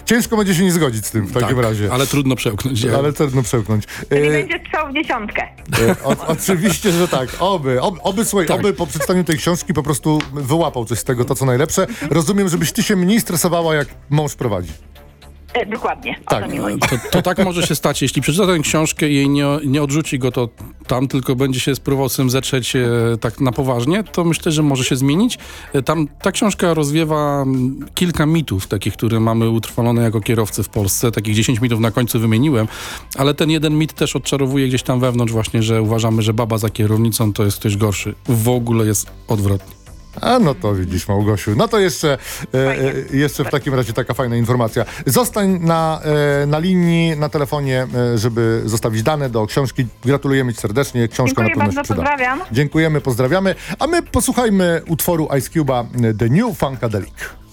Ciężko będzie się nie zgodzić z tym w takim razie. Ale trudno przełknąć. Ale trudno przełknąć. Czyli będzie strzał w dziesiątkę. Oczywiście, że tak. Oby po przedstawieniu tej książki po prostu wyłapał coś z tego, to co najlepsze. Rozumiem, żebyś ty się mniej stresowała, jak mąż prowadzi. Dokładnie, o Tak. to mi chodzi. To tak może się stać. Jeśli przeczyta tę książkę i nie odrzuci go to tam, tylko będzie się spróbował z tym zetrzeć tak na poważnie, to myślę, że może się zmienić. Ta książka rozwiewa kilka mitów, takich, które mamy utrwalone jako kierowcy w Polsce. Takich 10 mitów na końcu wymieniłem, ale ten jeden mit też odczarowuje gdzieś tam wewnątrz właśnie, że uważamy, że baba za kierownicą to jest ktoś gorszy. W ogóle jest odwrotnie. A no to widzisz, Małgosiu. No to jeszcze w takim razie taka fajna informacja. Zostań na linii, na telefonie, żeby zostawić dane do książki. Gratulujemy ci serdecznie. Książka Dziękuję na pewno się bardzo, przyda. pozdrawiam. Dziękujemy, pozdrawiamy. A my posłuchajmy utworu Ice Cube'a The New Funkadelic.